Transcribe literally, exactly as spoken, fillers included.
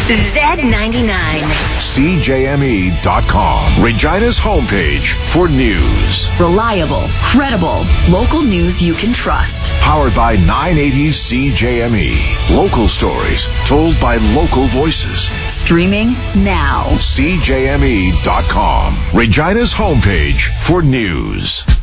Z ninety-nine. C J M E dot com. Regina's homepage for news. Reliable, credible, local news you can trust. Powered by nine eighty C J M E. Local stories told by local voices. Streaming now. C J M E dot com. Regina's homepage for news.